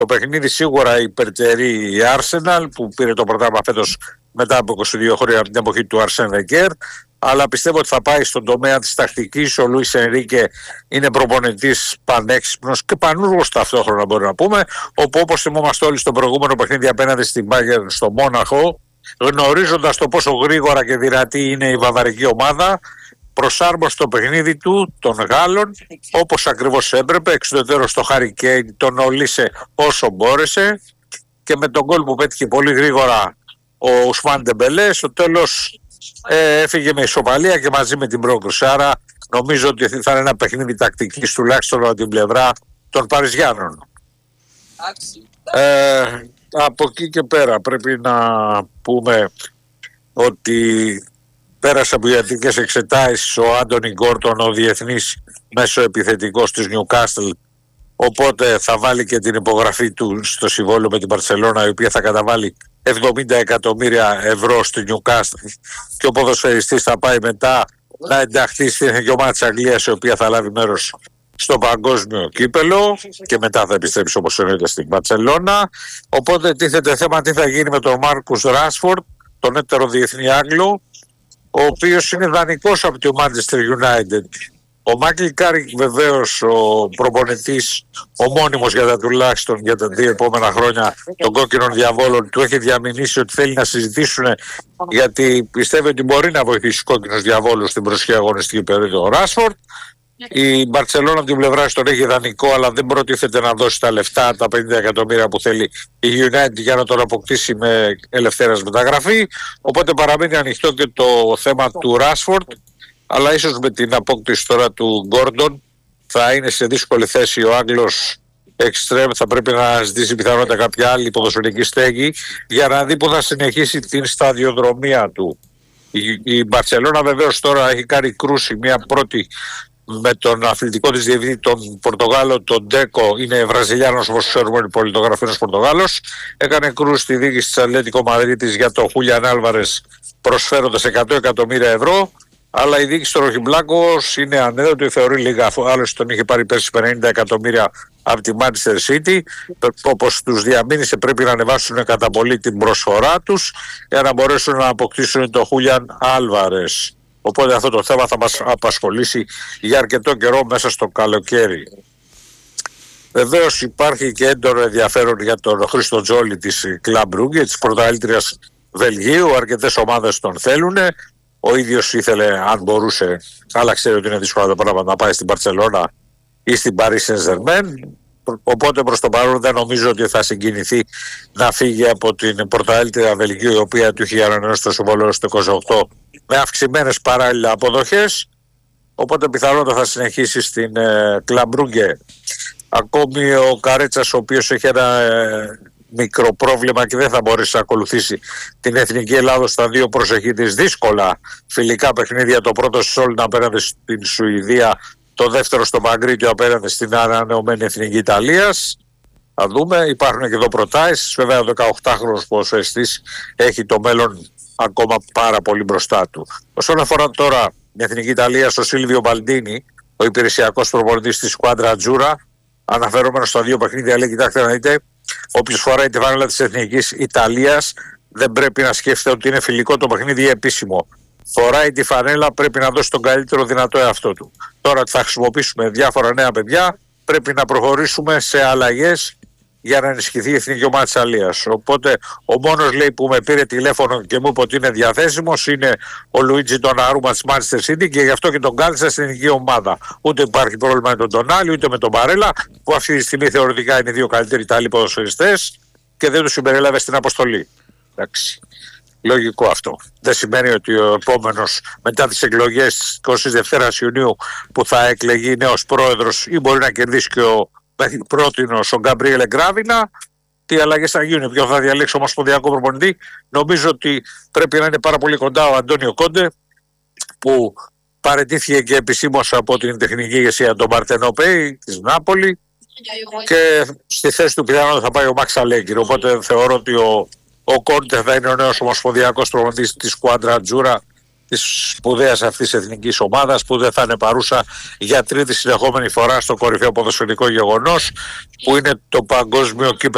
Το παιχνίδι σίγουρα υπερτερεί η Arsenal που πήρε το πρωτάθλημα φέτος μετά από 22 χρόνια από την εποχή του Arsène Wenger. Αλλά πιστεύω ότι θα πάει στον τομέα της τακτικής. Ο Λουίς Ενρίκε είναι προπονητής πανέξυπνος και πανούργος ταυτόχρονα, μπορούμε να πούμε. Όπου, όπως θυμόμαστε όλοι στο προηγούμενο παιχνίδι απέναντι στην Bayern στο Μόναχο, γνωρίζοντας το πόσο γρήγορα και δυνατή είναι η βαβαρική ομάδα, προσάρμοσε το παιχνίδι του των Γάλλων όπως ακριβώς έπρεπε. Εξουδετερώς στο Χάρι Κέιν τον ολίσε όσο μπόρεσε και με τον γκολ που πέτυχε πολύ γρήγορα ο Ουσμάν Ντεμπελέ στο τέλος έφυγε με ισοπαλία και μαζί με την πρόκριση. Άρα νομίζω ότι θα είναι ένα παιχνίδι τακτικής τουλάχιστον από την πλευρά των Παριζιάνων. Από εκεί και πέρα πρέπει να πούμε ότι πέρασε από ιατρικές εξετάσεις ο Άντονι Γκόρντον, ο διεθνής μέσο επιθετικός της Νιουκάστλ, οπότε θα βάλει και την υπογραφή του στο συμβόλαιο με την Μπαρσελόνα, η οποία θα καταβάλει 70 εκατομμύρια ευρώ στη Νιουκάστλ και ο ποδοσφαιριστής θα πάει μετά να ενταχθεί στην εθνική ομάδα της Αγγλίας, η οποία θα λάβει μέρος στο παγκόσμιο κύπελο και μετά θα επιστρέψει όπως εννοείται στην Μπαρσελόνα. Οπότε τίθεται θέμα τι θα γίνει με τον Μάρκους Ράσφορντ, τον έτερο διεθνή Άγγλο, ο οποίος είναι δανεικός από τη Manchester United. Ο Μάικλ Κάρικ βεβαίως ο προπονητής, ο μόνιμος για τα τουλάχιστον για τα 2 επόμενα χρόνια των κόκκινων διαβόλων, του έχει διαμηνήσει ότι θέλει να συζητήσουν, γιατί πιστεύει ότι μπορεί να βοηθήσει τους κόκκινους διαβόλους στην προσεχή αγωνιστική περίοδο ο Ράσφορντ. Η Μπαρσελόνα από την πλευρά στον έχει δανεικό, αλλά δεν προτίθεται να δώσει τα λεφτά, τα 50 εκατομμύρια που θέλει η United για να τον αποκτήσει με ελευθέρας μεταγραφή. Οπότε παραμένει ανοιχτό και το θέμα του Ράσφορντ, αλλά ίσως με την απόκτηση τώρα του Γκόρντον θα είναι σε δύσκολη θέση ο Άγγλος εξτρέμ. Θα πρέπει να ζητήσει πιθανότητα κάποια άλλη ποδοσφαιρική στέγη για να δει που θα συνεχίσει την σταδιοδρομία του. Η Μπαρσελόνα βεβαίως τώρα έχει κάνει κρούση, μια πρώτη με τον αθλητικό της διευθυντή, τον Πορτογάλο, τον Ντέκο, είναι Βραζιλιάνος όπως ξέρουμε, είναι πολιτογραφημένος Πορτογάλος. Έκανε κρούση στη διοίκηση της Ατλέτικο Μαδρίτης για τον Χούλιαν Άλβαρες προσφέροντας 100 εκατομμύρια ευρώ. Αλλά η διοίκηση του Ροχιμπλάκος είναι ανέδοτη, θεωρεί λίγα, αφού άλλωστε τον είχε πάρει πέρσι 50 εκατομμύρια από τη Manchester City. Όπως τους διαμήνυσε, πρέπει να ανεβάσουν κατά πολύ την προσφορά τους για να μπορέσουν να αποκτήσουν τον Χούλιαν Άλβαρες. Οπότε αυτό το θέμα θα μας απασχολήσει για αρκετό καιρό μέσα στο καλοκαίρι. Βεβαίως υπάρχει και έντονο ενδιαφέρον για τον Χρήστο Τζόλι της Club Brugge, της πρωταθλήτριας Βελγίου. Αρκετές ομάδες τον θέλουν. Ο ίδιος ήθελε, αν μπορούσε, αλλά ξέρει ότι είναι δύσκολο το πράγμα, να πάει στην Μπαρσελόνα ή στην Paris Saint-Germain. Οπότε προς το παρόν δεν νομίζω ότι θα συγκινηθεί να φύγει από την πρωταθλήτρια Βελγίου, η οποία του είχε ανανεώσει το συμβόλαιο στο 28 με αυξημένες παράλληλα αποδοχές. Οπότε πιθανότατα θα συνεχίσει στην Club Brugge. Ακόμη ο Καρέτσας, ο οποίος έχει ένα μικρό πρόβλημα και δεν θα μπορέσει να ακολουθήσει την Εθνική Ελλάδος στα 2 προσεχή της δύσκολα φιλικά παιχνίδια. Το πρώτο στο Σόλιν απέναντι στην Σουηδία, το δεύτερο στο Μαγκρίτιο απέναντι στην ανανεωμένη Εθνική Ιταλίας. Θα δούμε, υπάρχουν και εδώ προτάσεις. Βέβαια ο 18χρονος ποδοσφαιριστής έχει το μέλλον ακόμα πάρα πολύ μπροστά του. Όσον αφορά τώρα την Εθνική Ιταλία, στο Σίλβιο Μπαλντίνι, ο υπηρεσιακός προπονητής της Σκουάντρα Ατζούρα, αναφερόμενος στα 2 παιχνίδια, λέει: κοιτάξτε να δείτε, όποιος φοράει τη φανέλα της Εθνικής Ιταλίας δεν πρέπει να σκέφτεται ότι είναι φιλικό το παιχνίδι ή επίσημο. Φοράει τη φανέλα, πρέπει να δώσει τον καλύτερο δυνατό εαυτό του. Τώρα θα χρησιμοποιήσουμε διάφορα νέα παιδιά, πρέπει να προχωρήσουμε σε αλλαγές για να ενισχυθεί η εθνική ομάδα της Αλίας. Οπότε ο μόνος, λέει, που με πήρε τηλέφωνο και μου είπε ότι είναι διαθέσιμος είναι ο Λουίτζι Ντοναρούμα της Manchester City και γι' αυτό και τον κάλεσα στην εθνική ομάδα. Ούτε υπάρχει πρόβλημα με τον Ντονάλι ούτε με τον Μπαρέλα, που αυτή τη στιγμή θεωρητικά είναι οι 2 καλύτεροι Ιταλοί ποδοσφαιριστές και δεν τους συμπερίλαβε στην αποστολή. Εντάξει. Λογικό αυτό. Δεν σημαίνει ότι ο επόμενος μετά τις εκλογές 22 Ιουνίου που θα εκλεγεί νέος πρόεδρος ή μπορεί να κερδίσει και ο πρότεινος ο Γκαμπρίελε Γκράβινα, τι αλλαγές θα γίνουν, ποιο θα διαλέξει ο ομοσπονδιακό προπονητή. Νομίζω ότι πρέπει να είναι πάρα πολύ κοντά ο Αντώνιο Κόντε, που παραιτήθηκε και επισήμως από την τεχνική ηγεσία των Παρτενοπέη της Νάπολη και στη θέση του πιθανόν θα πάει ο Μαξ Αλέγκυρ. Οπότε θεωρώ ότι ο Κόντε θα είναι ο νέος ομοσπονδιακός προπονητής της Σκουάντρα Ατζούρα, της σπουδαίας αυτής εθνικής ομάδας, που δεν θα είναι παρούσα για 3η συνεχόμενη φορά στο κορυφαίο ποδοσφαιρικό γεγονός που είναι το παγκόσμιο κύπελλο.